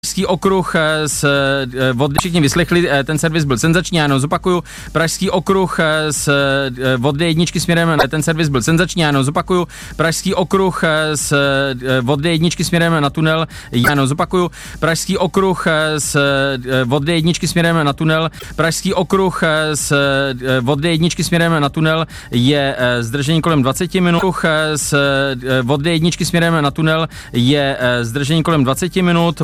Pražský okruh všichni vyslechli, ten servis byl senzační, já jenom zopakuju. Pražský okruh od D1 směrem, ten servis byl senzační, já jenom zopakuju. Pražský okruh od D1 směrem na tunel, já jenom zopakuju. Pražský okruh od D1 směrem na tunel, Pražský okruh od D1 směrem na tunel je zdržení kolem 20 minut. Od D1 směrem na tunel je zdržení kolem 20 minut.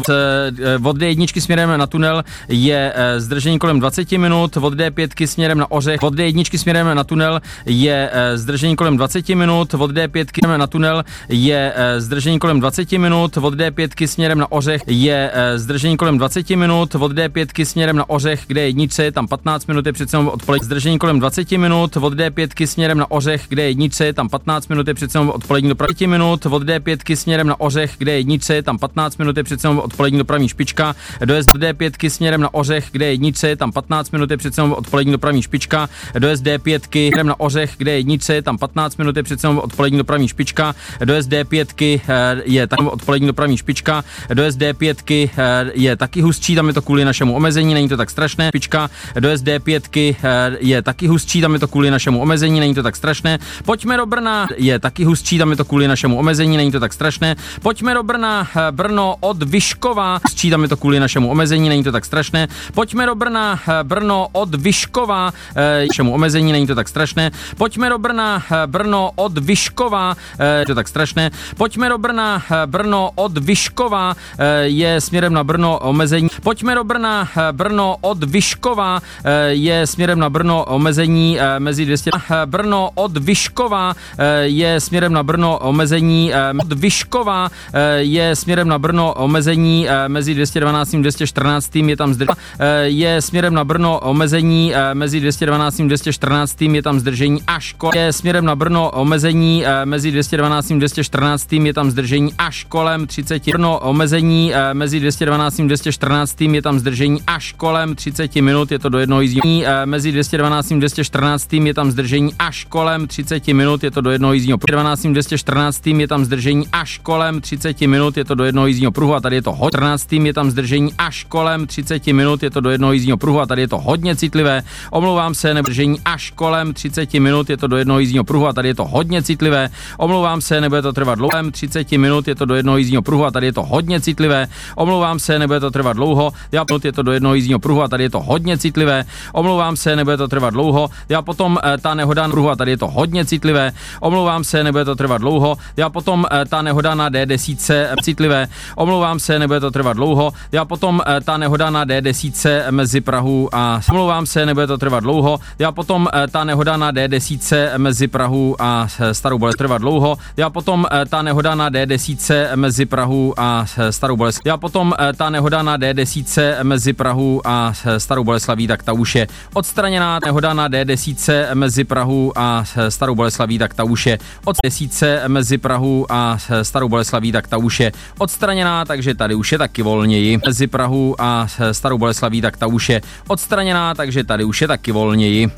Od D1 směrem na tunel je zdržení kolem 20 minut, od D5 směrem na Ořech, od D1 směrem na tunel je zdržení kolem 20 minut, od D5 na tunel je zdržení kolem 20 minut, od D5 směrem na Ořech je zdržení kolem 20 minut, od D5 směrem na Ořech, kde je jednice, je tam 15 minut, je přece odpolední zdržení kolem 20 minut, od D5 směrem na Ořech, kde je jednice, je tam 15 minut, je přece odpolední dopravní minut, od D5 směrem na Ořech, kde je jednice, je tam 15 minut, je přece odpolední dopravní špička, dojezd D5 směrem na Ořech, kde je jednice, je tam 15 minut, je přece odpolední dopravní špička, dojezd D5 směrem na Ořech, kde je jednice, je tam 15 minut, je přece odpolední dopravní špička, dojezd D5 je tam odpolední dopravní špička, dojezd D5 je taky hustší, tam je to kvůli našemu omezení, není to tak strašné, špička, dojezd D5 je taky hustší, tam je to kvůli našemu omezení, není to tak strašné, pojďme do Brna, je taky hustší, tam je to kvůli našemu omezení, není to tak strašné, pojďme do Brna, Brno od Vyškova, tam je to kvůli našemu omezení, není to tak strašné. Pojďme do Brna, Brno od Vyškova, našemu omezení, není to tak strašné. Pojďme do Brna, Brno od Vyškova, je to tak strašné. Pojďme do Brna, Brno od Vyškova, je směrem na Brno omezení. Pojďme do Brna, Brno od Vyškova, je směrem na Brno omezení mezi 200. Brno od Vyškova je směrem na Brno omezení od Vyškova je směrem na Brno omezení mezi 212. a 214. je tam zdržení, je směrem na Brno omezení mezi 212. a 214. je tam zdržení až je směrem na Brno omezení mezi 212. a 214. je tam zdržení až kolem 30. Brno omezení mezi 212. a 214. je tam zdržení až kolem 30 minut, je to do jednoho jízdního. Mezi 212. a 214. je tam zdržení až kolem 30 minut, je to do jednoho jízdního. 12. a 214. je tam zdržení až kolem 30 minut, je to do jednoho jízdního pruhu a tady je to 14. je tam zdržení až kolem 30 minut, je to do jednoho jízdního pruhu a tady je to hodně citlivé. Omlouvám se, nebo zdržení až kolem 30 minut, je to do jednoho jízdního pruhu a tady je to hodně citlivé. Omlouvám se, nebude to trvat dlouho. 30 minut, je to do jednoho jízdního pruhu a tady je to hodně citlivé. Omlouvám se, nebude to trvat dlouho. Je to do jednoho jízdního pruhu a tady je to hodně citlivé. Omlouvám se, nebude to trvat dlouho. Já potom ta nehoda na pruhu a tady je to hodně citlivé. Omlouvám se, nebude to trvat dlouho. Já potom ta nehoda na D10 citlivé. Omlouvám se, nebude to trvat dlouho. Já potom ta nehoda na D10 mezi Prahu a omlouvám se, nebude to trvat dlouho. Já potom ta nehoda na D10 mezi Prahu a Starou Boleslaví trvat dlouho. Já potom ta nehoda na D10 mezi Prahu a Starou Boleslaví. Já potom ta nehoda na D10 mezi Prahu a Starou Boleslaví, tak ta už je odstraněná. Nehoda na D10 mezi Prahu a Starou Boleslaví, tak ta už je od D10 mezi Prahu a Starou Boleslaví, tak ta už je odstraněná, takže tady už je taky volněji. Mezi Prahu a Starou Boleslaví, tak ta už je odstraněná, takže tady už je taky volněji.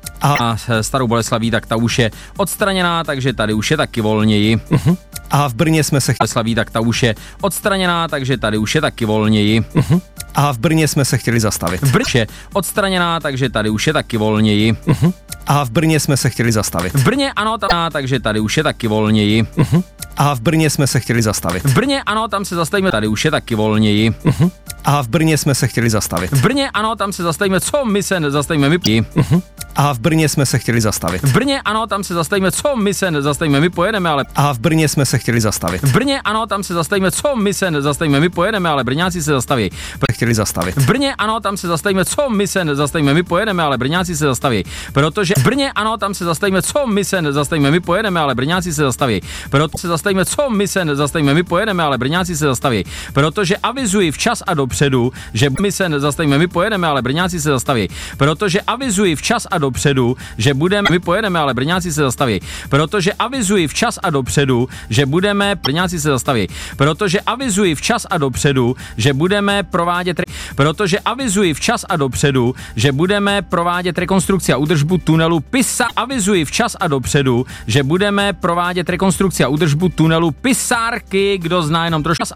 A Starou Boleslaví, tak ta už je odstraněná, takže tady už je taky volněji. A v Brně jsme se Boleslaví, tak ta už je odstraněná, takže tady už je taky volněji. A v Brně jsme se chtěli zastavit. V Brně je odstraněná, takže tady už je taky volněji. A v Brně jsme se chtěli zastavit. V Brně ano, takže tady už je taky volněji. A v Brně jsme se chtěli zastavit. V Brně ano, tam se zastavíme, tady už je taky volněji. A v Brně jsme se chtěli zastavit. V Brně ano, tam se zastavíme, co my se nezastavíme, my A v Brně jsme se chtěli zastavit. V Brně ano, tam se zastavíme, co my se nezastavíme, my pojedeme, ale A v Brně jsme se chtěli zastavit. v Brně ano, tam se zastavíme, co my se nezastavíme, my pojedeme, ale Brňáci se zastaví. Chtěli zastavit. V Brně ano, tam se zastavíme, co my se nezastavíme, my pojedeme, ale Brňáci se zastaví. Protože v Brně ano, tam se zastavíme, co my se nezastavíme, my pojedeme, ale Brňáci se zastaví. Proto se zastavíme, co my se nezastavíme, my pojedeme, ale Brňáci se zastaví. Protože avizuji včas a dopředu, že my se nezastavíme, my pojedeme, ale Brňáci se zastaví. Protože avizuji včas a dopředu, že budeme, my pojedeme, ale Brňáci se zastaví. Protože avizuji včas a dopředu, že budeme, Brňáci se zastaví. Protože avizuji včas a dopředu, že budeme provádět, protože avizuji včas a dopředu, že budeme provádět rekonstrukci a údržbu tunelu Pisa. Avizuji včas a dopředu, že budeme provádět rekonstrukci a údržbu tunelu Pisárky, kdo zná jenom trošku